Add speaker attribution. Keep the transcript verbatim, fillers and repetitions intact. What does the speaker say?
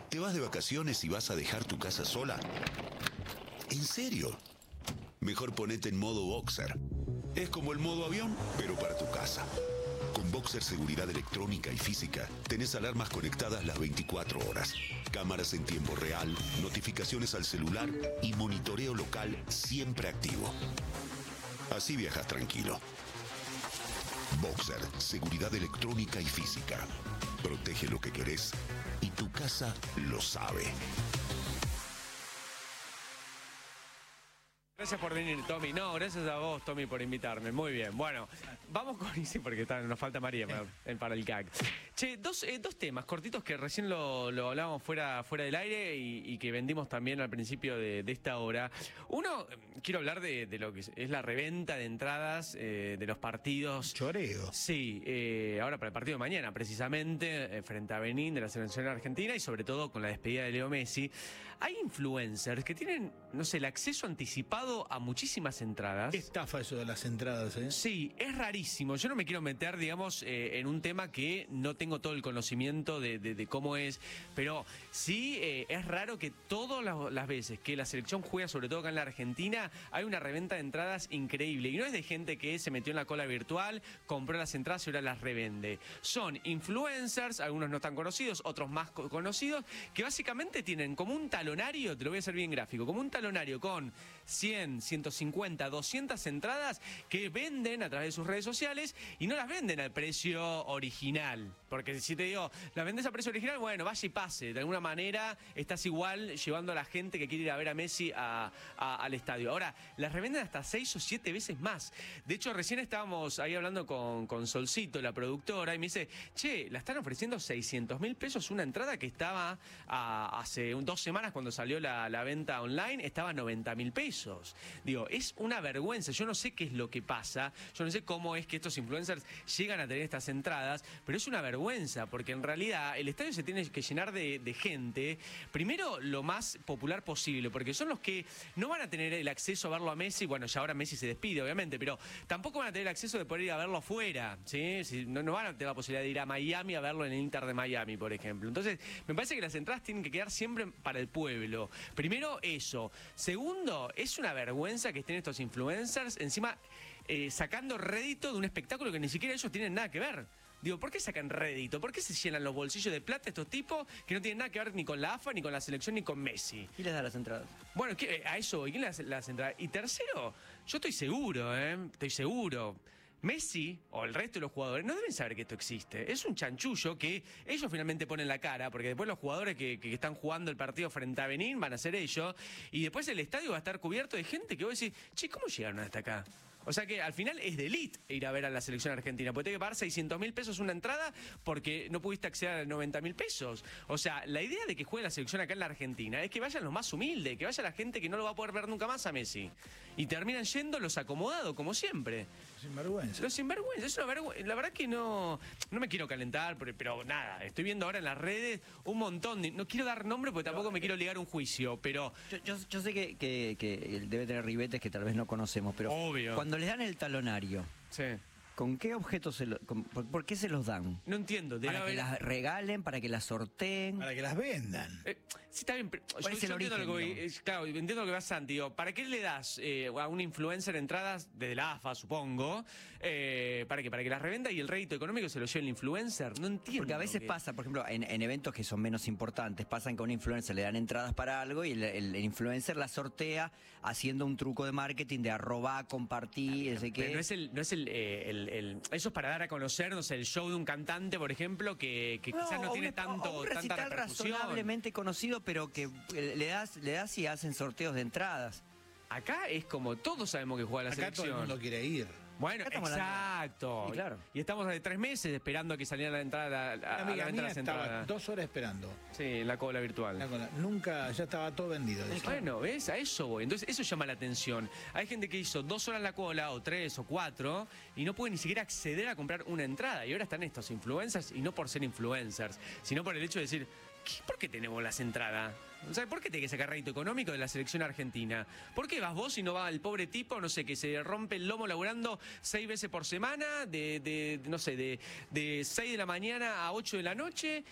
Speaker 1: ¿Te vas de vacaciones y vas a dejar tu casa sola? ¿En serio? Mejor ponete en modo Boxer. Es como el modo avión, pero para tu casa. Con Boxer Seguridad Electrónica y Física, tenés alarmas conectadas las veinticuatro horas, cámaras en tiempo real, notificaciones al celular y monitoreo local siempre activo. Así viajas tranquilo. Boxer Seguridad Electrónica y Física. Protege lo que querés y tu casa lo sabe.
Speaker 2: Gracias por venir, Tommy. No, gracias a vos, Tommy, por invitarme. Muy bien. Bueno, vamos con... Sí, porque está, nos falta María para, para el C A C. Che, dos, eh, dos temas cortitos que recién lo, lo hablábamos fuera, fuera del aire y, y que vendimos también al principio de, de esta hora. Uno, quiero hablar de, de lo que es la reventa de entradas eh, de los partidos.
Speaker 3: Choreo.
Speaker 2: Sí, eh, ahora para el partido de mañana, precisamente, eh, frente a Benín de la selección argentina y sobre todo con la despedida de Leo Messi. Hay influencers que tienen, no sé, el acceso anticipado a muchísimas entradas.
Speaker 3: Qué estafa eso de las entradas, ¿eh?
Speaker 2: Sí, es rarísimo. Yo no me quiero meter, digamos, eh, en un tema que no tengo todo el conocimiento de, de, de cómo es, pero sí eh, es raro que todas las, las veces que la selección juega, sobre todo acá en la Argentina, hay una reventa de entradas increíble. Y no es de gente que se metió en la cola virtual, compró las entradas y ahora las revende. Son influencers, algunos no tan conocidos, otros más co conocidos, que básicamente tienen como un talonario, te lo voy a hacer bien gráfico, como un talonario con cien, ciento cincuenta, doscientas entradas que venden a través de sus redes sociales y no las venden al precio original. Porque si te digo, las vendes a precio original, bueno, vaya y pase. De alguna manera estás igual llevando a la gente que quiere ir a ver a Messi a, a, al estadio. Ahora, las revenden hasta seis o siete veces más. De hecho, recién estábamos ahí hablando con, con Solcito, la productora, y me dice, che, la están ofreciendo seiscientos mil pesos una entrada que estaba a, hace un, dos semanas cuando salió la, la venta online, estaba a noventa mil pesos. Digo, es una vergüenza. Yo no sé qué es lo que pasa, yo no sé cómo es que estos influencers llegan a tener estas entradas, pero es una vergüenza, porque en realidad el estadio se tiene que llenar de, de gente, primero lo más popular posible, porque son los que no van a tener el acceso a verlo a Messi. Bueno, ya ahora Messi se despide, obviamente, pero tampoco van a tener el acceso de poder ir a verlo afuera, ¿sí? Si, no, no van a tener la posibilidad de ir a Miami a verlo en el Inter de Miami, por ejemplo. Entonces, me parece que las entradas tienen que quedar siempre para el pueblo. Primero, eso. Segundo, es una vergüenza que estén estos influencers encima eh, sacando rédito de un espectáculo que ni siquiera ellos tienen nada que ver. Digo, ¿por qué sacan rédito? ¿Por qué se llenan los bolsillos de plata estos tipos que no tienen nada que ver ni con la A F A, ni con la selección, ni con Messi?
Speaker 4: ¿Quién les da las entradas?
Speaker 2: Bueno, ¿qué, a eso voy. ¿Quién les da las entradas? Y tercero, yo estoy seguro, ¿eh? Estoy seguro. Messi o el resto de los jugadores no deben saber que esto existe. Es un chanchullo que ellos finalmente ponen la cara, porque después los jugadores que, que están jugando el partido frente a Benín van a ser ellos, y después el estadio va a estar cubierto de gente que vos decís, che, ¿cómo llegaron hasta acá? O sea que al final es de elite ir a ver a la selección argentina, porque tenés que pagar seiscientos mil pesos una entrada porque no pudiste acceder a noventa mil pesos. O sea, la idea de que juegue la selección acá en la Argentina es que vayan los más humildes, que vaya la gente que no lo va a poder ver nunca más a Messi. Y terminan yendo los acomodados, como siempre.
Speaker 3: Sinvergüenza.
Speaker 2: Los sinvergüenza, es una vergüenza. La verdad que no, no me quiero calentar, pero, pero nada, estoy viendo ahora en las redes un montón de... No quiero dar nombre porque tampoco me quiero ligar a un juicio, pero...
Speaker 4: Yo, yo, yo sé que, que, que debe tener ribetes que tal vez no conocemos, pero
Speaker 2: obvio.
Speaker 4: Cuando les dan el talonario,
Speaker 2: Sí.
Speaker 4: ¿con qué objetos se lo, con, por, por qué se los dan?
Speaker 2: No entiendo.
Speaker 4: ¿Para
Speaker 2: haber...
Speaker 4: que las regalen? ¿Para que las sorteen?
Speaker 3: Para que las vendan.
Speaker 2: Eh, sí, está bien. Pero yo,
Speaker 4: ¿Cuál es el
Speaker 2: yo entiendo
Speaker 4: origen,
Speaker 2: lo que,
Speaker 4: digamos?
Speaker 2: eh, claro, entiendo lo que va Santi. Digo, ¿para qué le das eh, a un influencer entradas desde la A F A, supongo? Eh, ¿Para qué? ¿Para que las revenda y el rédito económico se lo lleve el influencer? No entiendo.
Speaker 4: Porque a veces
Speaker 2: que...
Speaker 4: pasa, por ejemplo, en, en eventos que son menos importantes, pasan que a un influencer le dan entradas para algo y el, el, el influencer las sortea haciendo un truco de marketing de arroba, compartir, no sé qué.
Speaker 2: Pero no es el, no es el, eh, el, el, eso es para dar a conocer, no sé, el show de un cantante, por ejemplo, que, que quizás no, no tiene
Speaker 4: un,
Speaker 2: tanto,
Speaker 4: un
Speaker 2: tanta
Speaker 4: recital
Speaker 2: repercusión.
Speaker 4: razonablemente conocido, pero que le das, le das y hacen sorteos de entradas.
Speaker 2: Acá es como todos sabemos que juega la
Speaker 3: Acá
Speaker 2: selección.
Speaker 3: todo el mundo quiere ir.
Speaker 2: Bueno, exacto.
Speaker 4: Sí, claro.
Speaker 2: Y estamos de tres meses esperando a que saliera la entrada, a,
Speaker 3: Una
Speaker 2: a
Speaker 3: amiga
Speaker 2: la venta
Speaker 3: mía
Speaker 2: de las
Speaker 3: estaba
Speaker 2: entradas.
Speaker 3: dos horas esperando.
Speaker 2: Sí, la cola virtual.
Speaker 3: La cola. Nunca, ya estaba todo vendido. decía.
Speaker 2: Bueno, ¿ves? A eso voy. Entonces, eso llama la atención. Hay gente que hizo dos horas la cola, o tres, o cuatro, y no puede ni siquiera acceder a comprar una entrada. Y ahora están estos influencers, y no por ser influencers, sino por el hecho de decir, ¿por qué tenemos las entradas? O sea, ¿por qué tenés que sacar rédito económico de la selección argentina? ¿Por qué vas vos y no va el pobre tipo, no sé, que se rompe el lomo laburando seis veces por semana, de, de, de no sé, de, de seis de la mañana a ocho de la noche,